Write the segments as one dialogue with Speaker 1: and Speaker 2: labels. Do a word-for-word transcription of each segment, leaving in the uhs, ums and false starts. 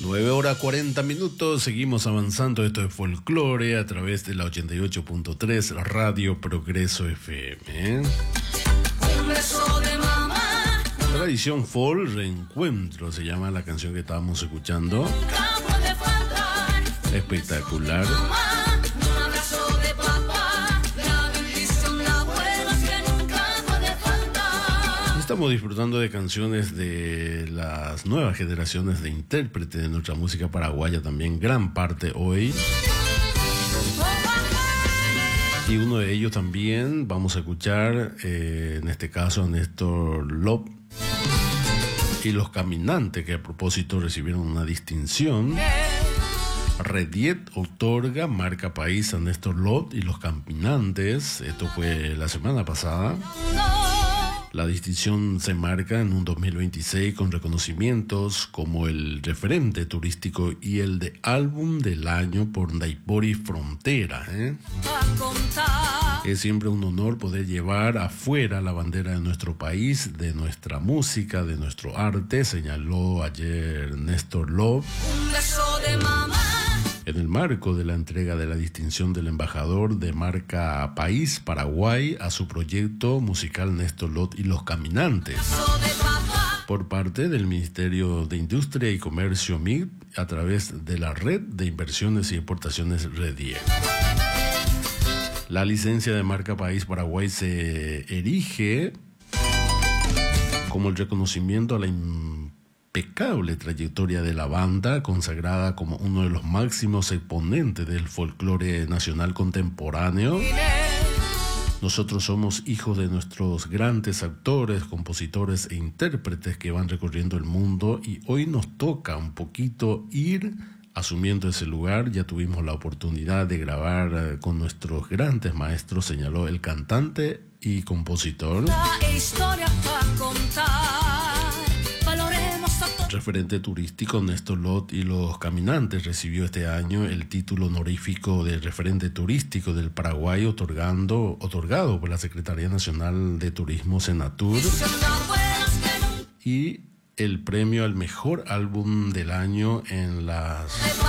Speaker 1: nueve horas cuarenta minutos, seguimos avanzando. Esto es Folclore a través de la ochenta y ocho punto tres Radio Progreso F M. ¿eh?
Speaker 2: Un beso de mamá.
Speaker 1: Tradición Folk, Reencuentro se llama la canción que estábamos escuchando.
Speaker 2: Nunca puede faltar.
Speaker 1: Espectacular.
Speaker 2: Mamá, un abrazo de papá. La bendición, la abuela que nunca puede faltar.
Speaker 1: Estamos disfrutando de canciones de las nuevas generaciones de intérpretes de nuestra música paraguaya también, gran parte hoy. Y uno de ellos también vamos a escuchar, eh, en este caso a Néstor Lop y Los Caminantes, que a propósito recibieron una distinción. Rediet otorga marca país a Néstor Lop y Los Caminantes. Esto fue la semana pasada. La distinción se marca en un dos mil veintiséis con reconocimientos como el referente turístico y el de álbum del año por Ndaipori Frontera. ¿eh? Es siempre un honor poder llevar afuera la bandera de nuestro país, de nuestra música, de nuestro arte, señaló ayer Néstor Lop.
Speaker 2: Un beso de mamá.
Speaker 1: En el marco de la entrega de la distinción del embajador de marca País Paraguay a su proyecto musical Néstor Lop y Los Caminantes, por parte del Ministerio de Industria y Comercio M I C a través de la Red de Inversiones y Exportaciones Rediet. La licencia de marca País Paraguay se erige como el reconocimiento a la impecable trayectoria de la banda, consagrada como uno de los máximos exponentes del folclore nacional contemporáneo. Nosotros somos hijos de nuestros grandes actores, compositores e intérpretes que van recorriendo el mundo, y hoy nos toca un poquito ir asumiendo ese lugar. Ya tuvimos la oportunidad de grabar con nuestros grandes maestros, señaló el cantante y compositor.
Speaker 2: La historia para contar. Valoremos a todos.
Speaker 1: Referente turístico, Néstor Lop y Los Caminantes recibió este año el título honorífico de referente turístico del Paraguay, otorgando, otorgado por la Secretaría Nacional de Turismo, Senatur, y el premio al mejor álbum del año en la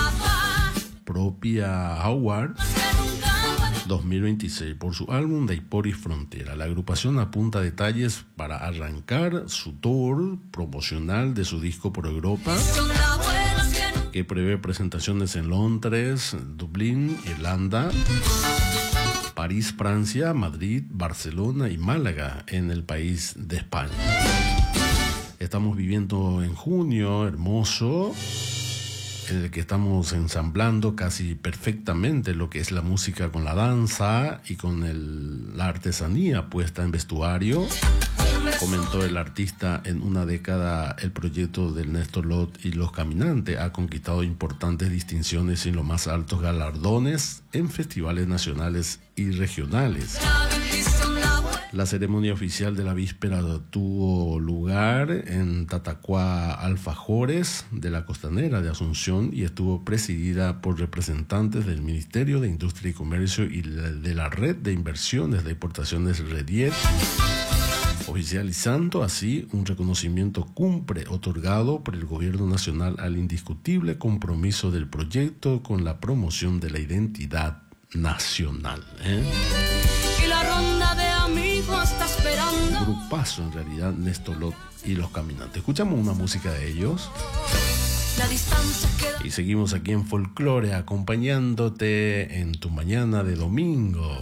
Speaker 1: propia Award dos mil veintiséis por su álbum Ndaipori Frontera. La agrupación apunta detalles para arrancar su tour promocional de su disco por Europa, que prevé presentaciones en Londres, Dublín, Irlanda, París, Francia, Madrid, Barcelona y Málaga en el país de España. Estamos viviendo en junio hermoso, en el que estamos ensamblando casi perfectamente lo que es la música con la danza y con el, la artesanía puesta en vestuario. Comentó el artista, en una década el proyecto del Néstor Lop y Los Caminantes ha conquistado importantes distinciones y los más altos galardones en festivales nacionales y regionales. La ceremonia oficial de la víspera tuvo lugar en Tatacoa Alfajores de la Costanera de Asunción y estuvo presidida por representantes del Ministerio de Industria y Comercio y de la Red de Inversiones de Exportaciones Rediet, oficializando así un reconocimiento cumbre otorgado por el Gobierno Nacional al indiscutible compromiso del proyecto con la promoción de la identidad nacional. ¿eh?
Speaker 2: Y la ronda de amigos está esperando.
Speaker 1: Grupazo en realidad, Néstor Lop y Los Caminantes. Escuchamos una música de ellos.
Speaker 2: La distancia queda.
Speaker 1: Y seguimos aquí en Folclore acompañándote en tu mañana de domingo.